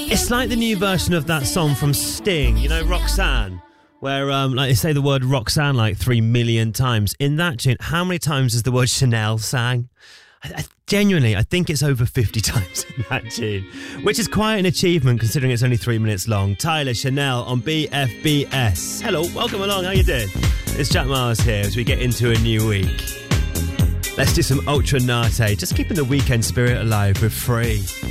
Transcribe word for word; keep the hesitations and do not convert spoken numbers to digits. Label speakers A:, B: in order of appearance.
A: It's like the new version of that song from Sting, you know, Roxanne, where um, like they say the word Roxanne like three million times. In that tune, how many times is the word Chanel sang? I, I, genuinely, I think it's over fifty times in that tune, which is quite an achievement considering it's only three minutes long. Tyler, Chanel on B F B S. Hello, welcome along, how you doing? It's Jack Miles here as we get into a new week. Let's do some Ultra Nate, just keeping the weekend spirit alive with Free.